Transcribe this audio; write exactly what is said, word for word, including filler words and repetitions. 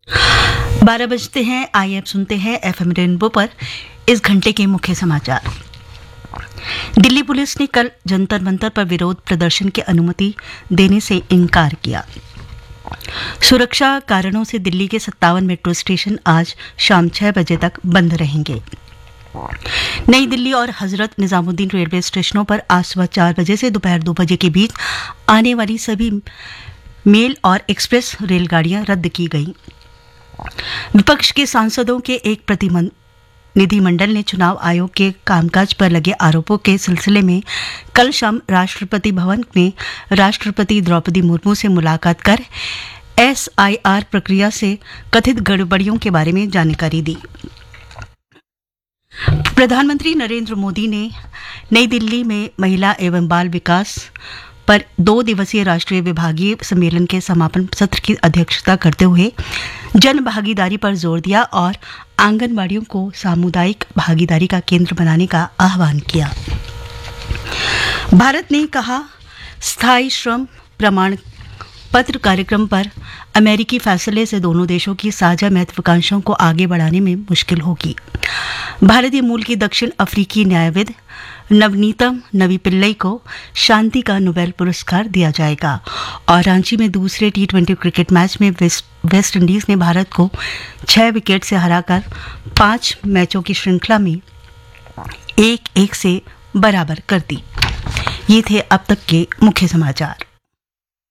बारह बजते हैं। आइए अब सुनते हैं एफएम रेनबो पर इस घंटे के मुख्य समाचार। दिल्ली पुलिस ने कल जंतर मंतर पर विरोध प्रदर्शन की अनुमति देने से इनकार किया। सुरक्षा कारणों से दिल्ली के सत्तावन मेट्रो स्टेशन आज शाम छह बजे तक बंद रहेंगे। नई दिल्ली और हजरत निजामुद्दीन रेलवे स्टेशनों पर आज सुबह चार बजे से दोपहर दो बजे के बीच आने वाली सभी मेल और एक्सप्रेस रेलगाड़ियां रद्द की गईं। विपक्ष के सांसदों के एक प्रतिनिधिमंडल ने चुनाव आयोग के कामकाज पर लगे आरोपों के सिलसिले में कल शाम राष्ट्रपति भवन में राष्ट्रपति द्रौपदी मुर्मू से मुलाकात कर एसआईआर प्रक्रिया से कथित गड़बड़ियों के बारे में जानकारी दी। प्रधानमंत्री नरेंद्र मोदी ने नई दिल्ली में महिला एवं बाल विकास पर दो दिवसीय राष्ट्रीय विभागीय सम्मेलन के समापन सत्र की अध्यक्षता करते हुए जन भागीदारी पर जोर दिया और आंगनबाड़ियों को सामुदायिक भागीदारी का केंद्र बनाने का आह्वान किया। भारत ने कहा, स्थायी श्रम प्रमाण पत्र कार्यक्रम पर अमेरिकी फैसले से दोनों देशों की साझा महत्वाकांक्षाओं को आगे बढ़ाने में मुश्किल होगी। भारतीय मूल की दक्षिण अफ्रीकी न्यायविद नवनीतम नवी पिल्लई को शांति का नोबेल पुरस्कार दिया जाएगा। और रांची में दूसरे टी ट्वेंटी क्रिकेट मैच में वेस्ट, वेस्ट इंडीज ने भारत को छह विकेट से हराकर पांच मैचों की श्रृंखला में एक एक से बराबर कर दी। ये थे अब तक के मुख्य समाचार।